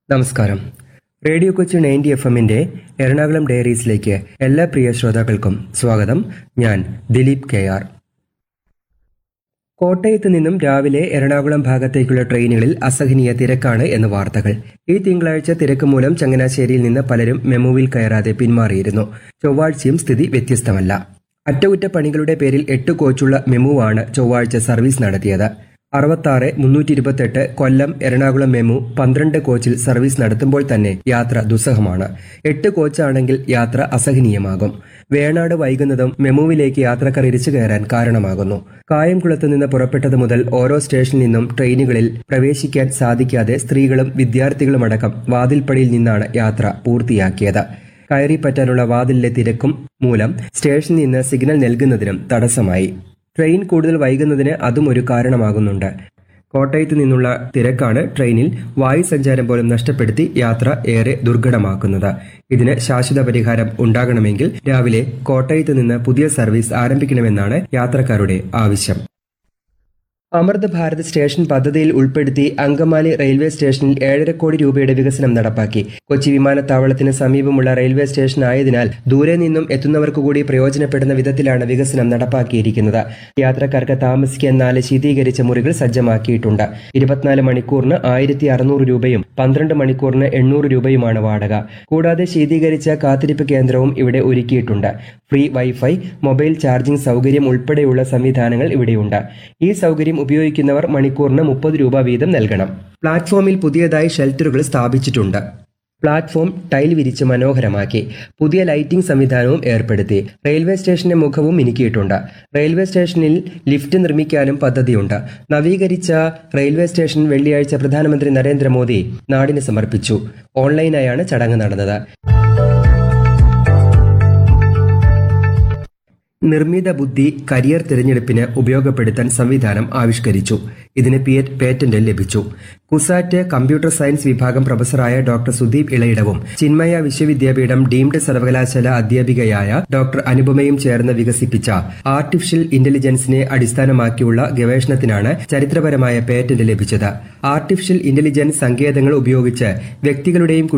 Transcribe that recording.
നമസ്കാരം. റേഡിയോ കൊച്ചി 90 FM-ന്റെ എറണാകുളം ഡയറീസിലേക്ക് എല്ലാ പ്രിയ ശ്രോതാക്കൾക്കും സ്വാഗതം. ഞാൻ ദിലീപ് KR. കോട്ടയത്ത് നിന്നും രാവിലെ എറണാകുളം ഭാഗത്തേക്കുള്ള ട്രെയിനുകളിൽ അസഹനീയ തിരക്കാണ് എന്ന് വാർത്തകൾ. ഈ തിങ്കളാഴ്ച തിരക്ക് മൂലം ചങ്ങനാശ്ശേരിയിൽ നിന്ന് പലരും മെമുവിൽ കയറാതെ പിന്മാറിയിരുന്നു. ചൊവ്വാഴ്ചയും സ്ഥിതി വ്യത്യസ്തമല്ല. അറ്റകുറ്റപ്പണികളുടെ പേരിൽ 8 കോച്ചുള്ള മെമുവാണ് ചൊവ്വാഴ്ച സർവീസ് നടത്തിയത്. 66-328 കൊല്ലം എറണാകുളം മെമു 12 കോച്ചിൽ സർവീസ് നടത്തുമ്പോൾ തന്നെ യാത്ര ദുസ്സഹമാണ്. 8 കോച്ചാണെങ്കിൽ യാത്ര അസഹനീയമാകും. വേണാട് വൈകുന്നതും മെമുവിലേക്ക് യാത്രക്കാർ ഇരിച്ചു കയറാൻ കാരണമാകുന്നു. കായംകുളത്ത് നിന്ന് പുറപ്പെട്ടത് മുതൽ ഓരോ സ്റ്റേഷനിൽ നിന്നും ട്രെയിനുകളിൽ പ്രവേശിക്കാൻ സാധിക്കാതെ സ്ത്രീകളും വിദ്യാർത്ഥികളുമടക്കം വാതിൽപ്പടിയിൽ നിന്നാണ് യാത്ര പൂർത്തിയാക്കിയത്. കയറിപ്പറ്റാനുള്ള വാതിലിലെ തിരക്കും മൂലം സ്റ്റേഷനിൽ നിന്ന് സിഗ്നൽ നൽകുന്നതിനും തടസ്സമായി. ട്രെയിൻ കൂടുതൽ വൈകുന്നതിന് അതും ഒരു കാരണമാകുന്നുണ്ട്. കോട്ടയത്ത് നിന്നുള്ള തിരക്കാണ് ട്രെയിനിൽ വായുസഞ്ചാരം പോലും നഷ്ടപ്പെടുത്തി യാത്ര ഏറെ ദുർഘടമാക്കുന്നത്. ഇതിന് ശാശ്വത പരിഹാരം ഉണ്ടാകണമെങ്കിൽ രാവിലെ കോട്ടയത്ത് നിന്ന് പുതിയ സർവീസ് ആരംഭിക്കണമെന്നാണ് യാത്രക്കാരുടെ ആവശ്യം. അമൃത് ഭാരത് സ്റ്റേഷൻ പദ്ധതിയിൽ ഉൾപ്പെടുത്തി അങ്കമാലി റെയിൽവേ സ്റ്റേഷനിൽ 7.5 കോടി രൂപയുടെ വികസനം നടപ്പാക്കി. കൊച്ചി വിമാനത്താവളത്തിന് സമീപമുള്ള റെയിൽവേ സ്റ്റേഷൻ ആയതിനാൽ ദൂരെ നിന്നും എത്തുന്നവർക്ക് കൂടി പ്രയോജനപ്പെടുന്ന വിധത്തിലാണ് വികസനം നടപ്പാക്കിയിരിക്കുന്നത്. യാത്രക്കാർക്ക് താമസിക്കാൻ 4 ശീതീകരിച്ച മുറികൾ സജ്ജമാക്കിയിട്ടുണ്ട്. 24 മണിക്കൂറിന് 1600 രൂപയും 12 മണിക്കൂറിന് 800 രൂപയുമാണ് വാടക. കൂടാതെ ശീതീകരിച്ച കാത്തിരിപ്പ് കേന്ദ്രവും ഇവിടെ ഒരുക്കിയിട്ടുണ്ട്. ഫ്രീ വൈഫൈ, മൊബൈൽ ചാർജിംഗ് സൗകര്യം ഉൾപ്പെടെയുള്ള സംവിധാനങ്ങൾ ഇവിടെയുണ്ട്. ഈ സൗകര്യം ഉപയോഗിക്കുന്നവർ മണിക്കൂറിന് 30 രൂപ വീതം നൽകണം. പ്ലാറ്റ്ഫോമിൽ പുതിയതായി ഷെൽട്ടറുകൾ സ്ഥാപിച്ചിട്ടുണ്ട്. പ്ലാറ്റ്ഫോം ടൈൽ വിരിച്ച് മനോഹരമാക്കി. പുതിയ ലൈറ്റിംഗ് സംവിധാനവും ഏർപ്പെടുത്തി. റെയിൽവേ സ്റ്റേഷന്റെ മുഖവും മിനുക്കിയിട്ടുണ്ട്. റെയിൽവേ സ്റ്റേഷനിൽ ലിഫ്റ്റ് നിർമ്മിക്കാനും പദ്ധതിയുണ്ട്. നവീകരിച്ച റെയിൽവേ സ്റ്റേഷൻ വെള്ളിയാഴ്ച പ്രധാനമന്ത്രി നരേന്ദ്രമോദി നാടിന് സമർപ്പിച്ചു. ഓൺലൈനായാണ് ചടങ്ങ് നടന്നത്. നിർമ്മിത ബുദ്ധി കരിയർ തിരഞ്ഞെടുപ്പിന് ഉപയോഗപ്പെടുത്താൻ സംവിധാനം ആവിഷ്കരിച്ചു. ഇതിന് പേറ്റന്റ് ലഭിച്ചു. കുസാറ്റ് കമ്പ്യൂട്ടർ സയൻസ് വിഭാഗം പ്രൊഫസറായ ഡോക്ടർ സുദീപ് ഇളയിടവും ചിന്മയ വിശ്വവിദ്യാപീഠം ഡീംഡ് സർവകലാശാല അധ്യാപികയായ ഡോക്ടർ അനുപമയും ചേർന്ന് വികസിപ്പിച്ച ആർട്ടിഫിഷ്യൽ ഇന്റലിജൻസിനെ അടിസ്ഥാനമാക്കിയുള്ള ഗവേഷണത്തിനാണ് ചരിത്രപരമായ പേറ്റന്റ് ലഭിച്ചത്. ആർട്ടിഫിഷ്യൽ ഇന്റലിജൻസ് സങ്കേതങ്ങൾ ഉപയോഗിച്ച് വ്യക്തികളുടെയും